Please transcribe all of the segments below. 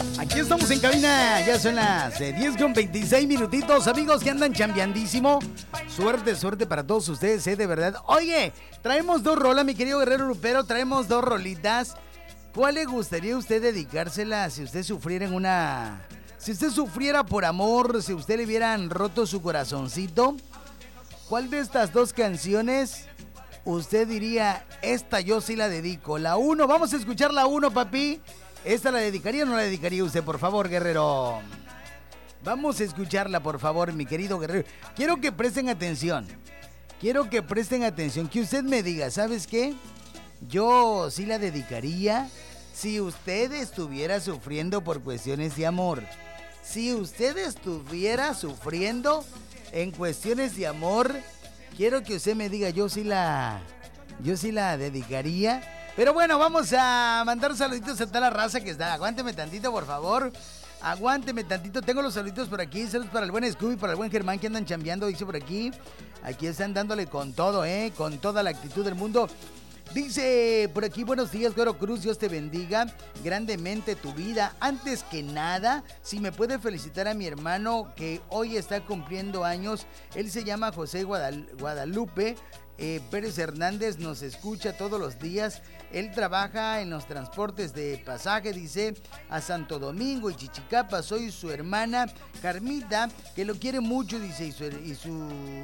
Aquí estamos en cabina, ya son las 10 con 26 minutitos, amigos que andan chambeandísimo. Suerte, suerte para todos ustedes, de verdad. Oye, traemos dos rolas, mi querido guerrero grupero, traemos dos rolitas. ¿Cuál le gustaría a usted dedicársela si usted sufriera en una... Si usted sufriera por amor, si usted le hubieran roto su corazoncito? ¿Cuál de estas dos canciones usted diría, esta yo sí la dedico? La 1, vamos a escuchar la 1, papi. ¿Esta la dedicaría o no la dedicaría usted, por favor, guerrero? Vamos a escucharla, por favor, mi querido guerrero. Quiero que presten atención. Quiero que presten atención. Que usted me diga, ¿sabes qué? Yo sí la dedicaría si usted estuviera sufriendo por cuestiones de amor. Si usted estuviera sufriendo en cuestiones de amor, quiero que usted me diga, yo sí la dedicaría. Pero bueno, vamos a mandar saluditos a toda la raza que está. Aguánteme tantito, por favor. Aguánteme tantito. Tengo los saluditos por aquí. Saludos para el buen Scooby, para el buen Germán que andan chambeando, dice por aquí. Aquí están dándole con todo, con toda la actitud del mundo. Dice por aquí, buenos días, Güero Cruz, Dios te bendiga grandemente tu vida. Antes que nada, si me puede felicitar a mi hermano que hoy está cumpliendo años. Él se llama José Guadalupe Pérez Hernández, nos escucha todos los días. Él trabaja en los transportes de pasaje, dice, a Santo Domingo y Chichicapa. Soy su hermana Carmita, que lo quiere mucho, dice, y su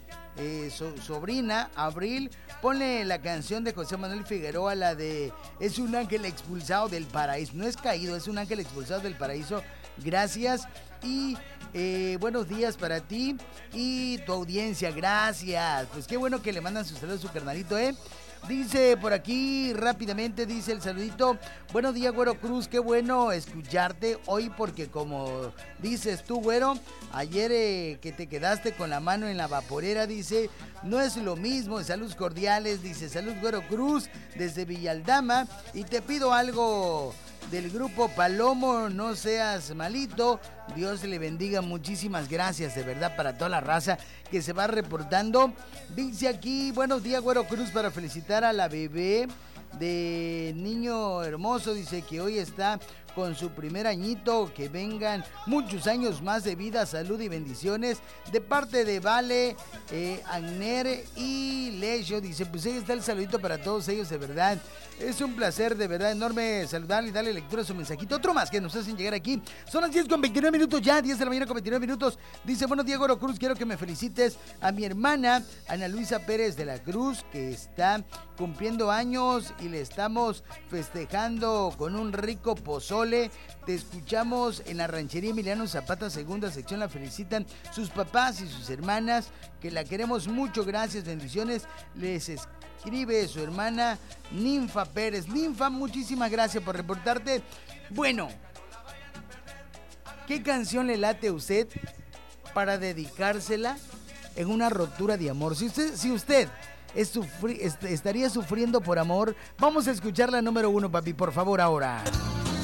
sobrina Abril. Ponle la canción de José Manuel Figueroa, la de Es un ángel expulsado del paraíso. No es caído, es un ángel expulsado del paraíso. Gracias y buenos días para ti y tu audiencia. Gracias. Pues qué bueno que le mandan sus saludos a su carnalito, Dice por aquí rápidamente, dice el saludito. Buenos días, Güero Cruz, qué bueno escucharte hoy porque como dices tú, Güero, ayer que te quedaste con la mano en la vaporera, dice, no es lo mismo. Saludos cordiales, dice, salud Güero Cruz desde Villaldama y te pido algo del grupo Palomo, no seas malito. Dios le bendiga, muchísimas gracias de verdad para toda la raza que se va reportando. Dice aquí, buenos días Güero Cruz, para felicitar a la bebé de Niño Hermoso, dice que hoy está con su primer añito, que vengan muchos años más de vida, salud y bendiciones de parte de Vale, Agner y Leyo. Dice, pues ahí está el saludito para todos ellos, de verdad, es un placer de verdad enorme saludarle y darle lectura a su mensajito. Otro más que nos hacen llegar aquí, son las 10 con 29 minutos ya, 10 de la mañana con 29 minutos. Dice, buenos días Güero Cruz, quiero que me felicites a mi hermana Ana Luisa Pérez de la Cruz, que está cumpliendo años y le estamos festejando con un rico pozole. Te escuchamos en la ranchería Emiliano Zapata, segunda sección. La felicitan sus papás y sus hermanas, que la queremos mucho. Gracias, bendiciones. Les escribe su hermana Ninfa Pérez. Ninfa, muchísimas gracias por reportarte. Bueno, ¿qué canción le late a usted para dedicársela en una ruptura de amor? Si usted estaría sufriendo por amor, vamos a escuchar la número 1, papi, por favor, ahora.